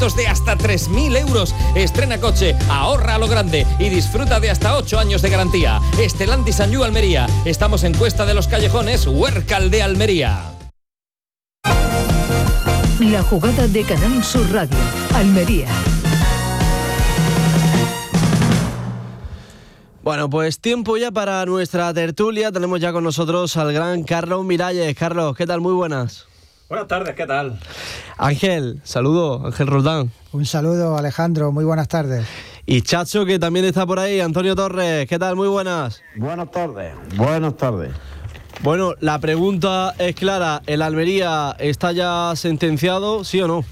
de hasta 3.000 euros. Estrena coche, ahorra a lo grande y disfruta de hasta 8 años de garantía. Stellantis Sanyu Almería. Estamos en Cuesta de los Callejones, Huércal de Almería. La jugada de Canal Sur Radio, Almería. Bueno, pues tiempo ya para nuestra tertulia. Tenemos ya con nosotros al gran Carlos Miralles. Carlos, ¿qué tal? Muy buenas. Buenas tardes, ¿qué tal? Ángel, saludo, Ángel Roldán. Un saludo, Alejandro, muy buenas tardes. Y Chacho, que también está por ahí, Antonio Torres, ¿qué tal? Muy buenas. Buenas tardes, buenas tardes. Bueno, la pregunta es clara, ¿el Almería está ya sentenciado, sí o no?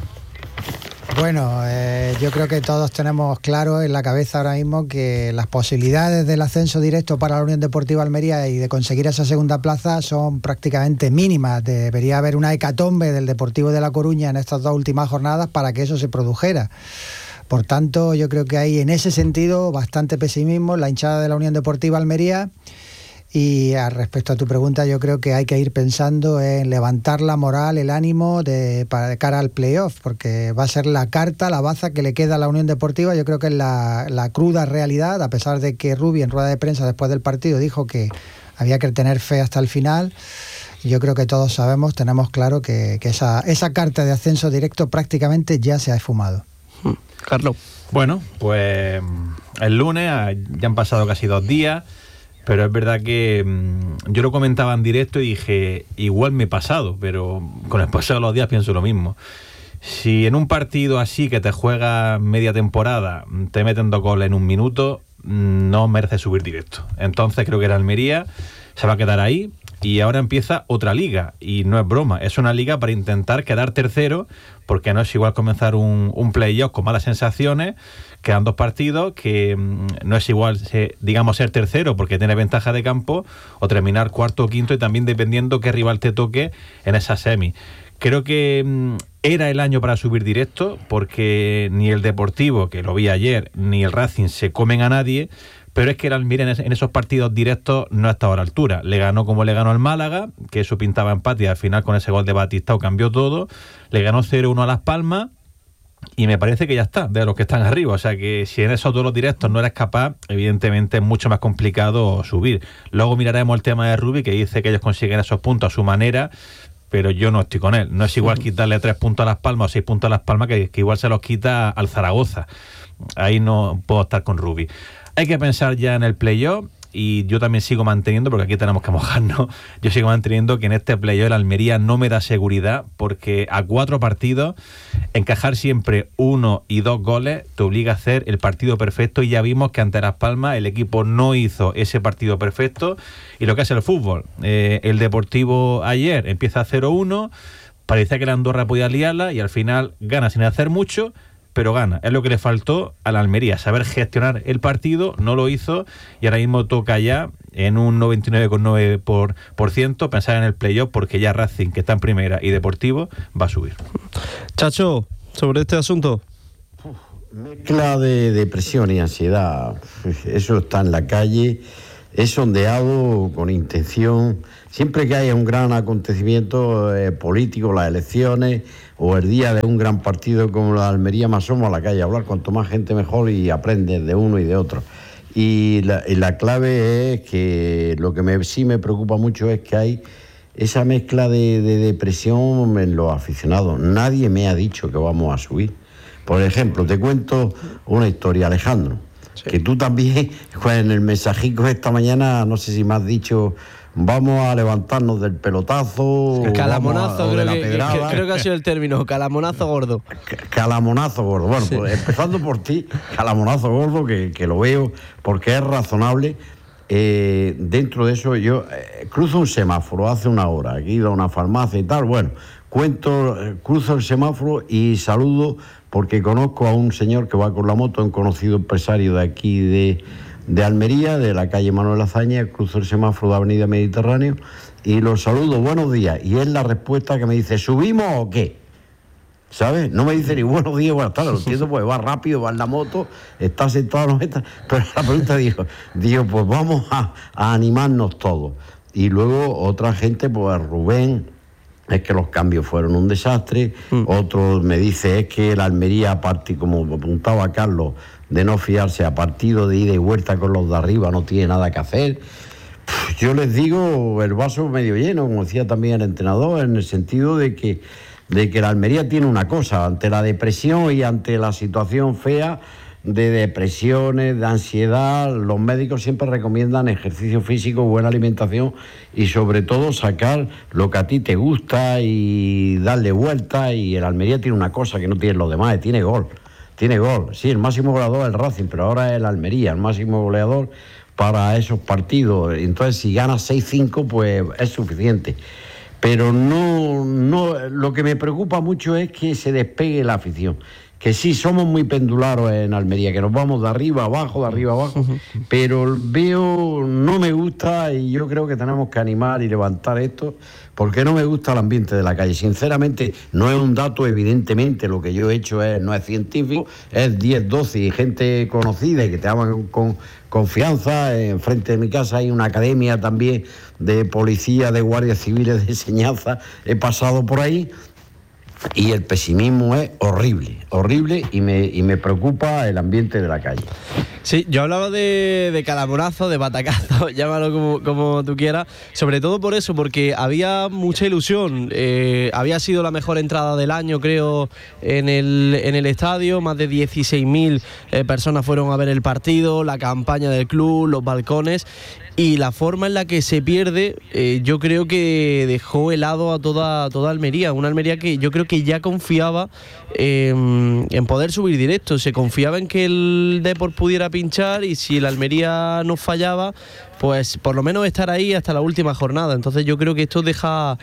Bueno, yo creo que todos tenemos claro en la cabeza ahora mismo que las posibilidades del ascenso directo para la Unión Deportiva Almería y de conseguir esa segunda plaza son prácticamente mínimas. Debería haber una hecatombe del Deportivo de La Coruña en estas 2 últimas jornadas para que eso se produjera. Por tanto, yo creo que hay en ese sentido bastante pesimismo en la hinchada de la Unión Deportiva Almería. Y respecto a tu pregunta, yo creo que hay que ir pensando en levantar la moral, el ánimo de cara al playoff, porque va a ser la carta, la baza que le queda a la Unión Deportiva. Yo creo que es la cruda realidad, a pesar de que Rubi en rueda de prensa después del partido dijo que había que tener fe hasta el final. Yo creo que todos sabemos, tenemos claro que esa carta de ascenso directo prácticamente ya se ha esfumado. Carlos. Bueno, pues el lunes ya han pasado casi 2 días. Pero es verdad que yo lo comentaba en directo y dije, igual me he pasado, pero con el pasado de los días pienso lo mismo. Si en un partido así que te juega media temporada te meten 2 goles en 1 minuto, no merece subir directo. Entonces creo que el Almería se va a quedar ahí y ahora empieza otra liga. Y no es broma, es una liga para intentar quedar tercero, porque no es igual comenzar un playoff con malas sensaciones. Quedan 2 partidos, que no es igual, digamos, ser tercero porque tiene ventaja de campo, o terminar cuarto o quinto, y también dependiendo qué rival te toque en esa semi. Creo que era el año para subir directo, porque ni el Deportivo, que lo vi ayer, ni el Racing se comen a nadie, pero es que el Almería en esos partidos directos no ha estado a la altura. Le ganó como le ganó al Málaga, que eso pintaba empate, y al final con ese gol de Batistao cambió todo. Le ganó 0-1 a Las Palmas, y me parece que ya está, de los que están arriba. O sea que si en esos duelos directos no eres capaz, evidentemente es mucho más complicado subir. Luego miraremos el tema de Rubi, que dice que ellos consiguen esos puntos a su manera, pero yo no estoy con él. No es igual quitarle 3 puntos a Las Palmas o 6 puntos a Las Palmas que igual se los quita al Zaragoza. Ahí no puedo estar con Rubi. Hay que pensar ya en el playoff. Y yo también sigo manteniendo, porque aquí tenemos que mojarnos, yo sigo manteniendo que en este playoff el Almería no me da seguridad, porque a 4 partidos, encajar siempre 1 y 2 goles te obliga a hacer el partido perfecto, y ya vimos que ante Las Palmas el equipo no hizo ese partido perfecto. Y lo que es el fútbol, el Deportivo ayer empieza 0-1, parecía que la Andorra podía liarla y al final gana sin hacer mucho, pero gana. Es lo que le faltó a la Almería, saber gestionar el partido, no lo hizo, y ahora mismo toca ya en un 99,9% pensar en el playoff, porque ya Racing, que está en primera, y Deportivo va a subir. Chacho, sobre este asunto. Mezcla de depresión y ansiedad, eso está en la calle, es sondeado con intención. Siempre que haya un gran acontecimiento político, las elecciones o el día de un gran partido como la de Almería, más somos a la calle a hablar, cuanto más gente mejor, y aprendes de uno y de otro. Y la clave es que lo que sí me preocupa mucho es que hay esa mezcla de depresión en los aficionados. Nadie me ha dicho que vamos a subir. Por ejemplo, te cuento una historia, Alejandro, sí, que tú también, en el mensajico esta mañana, no sé si me has dicho, vamos a levantarnos del pelotazo, calamonazo, de la pedrada. Creo que ha sido el término, calamonazo gordo. Calamonazo gordo. Bueno, sí, pues empezando por ti, calamonazo gordo, que lo veo porque es razonable. Dentro de eso, yo cruzo un semáforo hace 1 hora, aquí he ido a una farmacia y tal, bueno, cruzo el semáforo y saludo porque conozco a un señor que va con la moto, un conocido empresario de aquí de Almería, de la calle Manuel Azaña. Cruzo el semáforo de Avenida Mediterráneo y lo saludo, buenos días, y es la respuesta que me dice, ¿subimos o qué? ¿Sabes? No me dice ni buenos días, buenas tardes, lo entiendo, pues va rápido, va en la moto, está sentado, no está, pero la pregunta digo, pues vamos a animarnos todos. Y luego otra gente, pues Rubén, es que los cambios fueron un desastre. Otro me dice, es que el Almería, como apuntaba Carlos, de no fiarse a partido de ida y vuelta con los de arriba, no tiene nada que hacer. Yo les digo, el vaso medio lleno, como decía también el entrenador, en el sentido de que la Almería tiene una cosa, ante la depresión y ante la situación fea de depresiones, de ansiedad, los médicos siempre recomiendan ejercicio físico, buena alimentación y sobre todo sacar lo que a ti te gusta y darle vuelta. Y el Almería tiene una cosa que no tienen los demás, tiene gol. Sí, el máximo goleador es el Racing, pero ahora es el Almería, el máximo goleador para esos partidos. Entonces, si gana 6-5, pues es suficiente. Pero no, lo que me preocupa mucho es que se despegue la afición. Que sí, somos muy pendularos en Almería, que nos vamos de arriba abajo, pero no me gusta, y yo creo que tenemos que animar y levantar esto, porque no me gusta el ambiente de la calle. Sinceramente, no es un dato, evidentemente, lo que yo he hecho no es científico, es 10, 12 y gente conocida y que te aman con confianza. Enfrente de mi casa hay una academia también de policía, de guardias civiles de enseñanza, he pasado por ahí. Y el pesimismo es horrible y me preocupa el ambiente de la calle. Sí, yo hablaba de calaborazo, de batacazo, llámalo como tú quieras, sobre todo por eso, porque había mucha ilusión. Había sido la mejor entrada del año, creo, en el estadio. Más de 16.000 personas fueron a ver el partido, la campaña del club, los balcones. Y la forma en la que se pierde, yo creo que dejó helado a toda Almería. Una Almería que yo creo que ya confiaba en poder subir directo. Se confiaba en que el Depor pudiera pinchar y si el Almería no fallaba, pues por lo menos estar ahí hasta la última jornada. Entonces yo creo que esto deja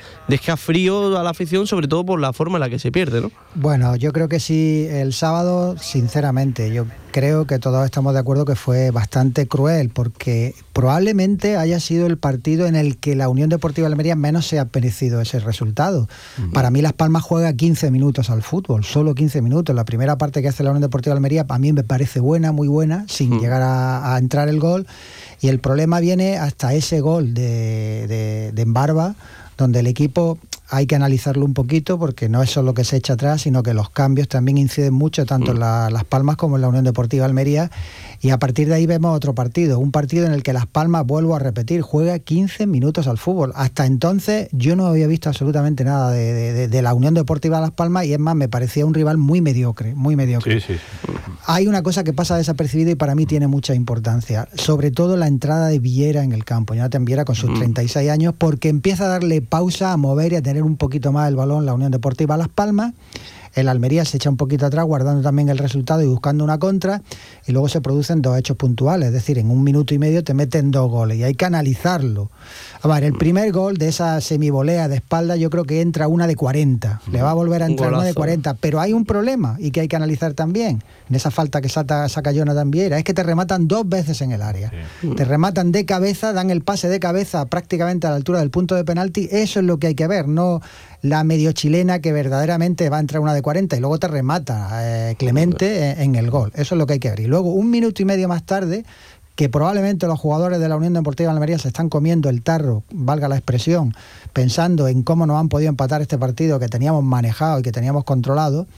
frío a la afición, sobre todo por la forma en la que se pierde, ¿no? Bueno, yo creo que sí, el sábado, sinceramente, yo creo que todos estamos de acuerdo que fue bastante cruel, porque probablemente haya sido el partido en el que la Unión Deportiva Almería menos se ha merecido ese resultado. Para mí Las Palmas juega 15 minutos al fútbol, solo 15 minutos. La primera parte que hace la Unión Deportiva Almería a mí me parece buena, muy buena, sin llegar a entrar el gol. Y el problema viene hasta ese gol de Embarba, donde el equipo hay que analizarlo un poquito, porque no es solo que se echa atrás, sino que los cambios también inciden mucho, tanto en Las Palmas como en la Unión Deportiva Almería. Y a partir de ahí vemos otro partido, un partido en el que Las Palmas, vuelvo a repetir, juega 15 minutos al fútbol. Hasta entonces yo no había visto absolutamente nada de la Unión Deportiva Las Palmas, y es más, me parecía un rival muy mediocre. Sí. Hay una cosa que pasa desapercibida y para mí tiene mucha importancia, sobre todo la entrada de Viera en el campo, Jonathan Viera con sus 36 años, porque empieza a darle pausa, a mover y a tener un poquito más el balón la Unión Deportiva Las Palmas. El Almería se echa un poquito atrás, guardando también el resultado y buscando una contra, y luego se producen dos hechos puntuales, es decir, en 1 minuto y medio te meten 2 goles, y hay que analizarlo. A ver, el primer gol de esa semivolea de espalda, yo creo que entra una de 40, le va a volver a entrar una de 40, pero hay un problema, y que hay que analizar también, en esa falta que saca Jonathan Viera, es que te rematan 2 veces en el área, te rematan de cabeza, dan el pase de cabeza prácticamente a la altura del punto de penalti. Eso es lo que hay que ver, no la medio chilena que verdaderamente va a entrar una de 40 y luego te remata Clemente en el gol. Eso es lo que hay que ver. Y luego 1 minuto y medio más tarde, que probablemente los jugadores de la Unión Deportiva Almería se están comiendo el tarro, valga la expresión, pensando en cómo nos han podido empatar este partido que teníamos manejado y que teníamos controlado,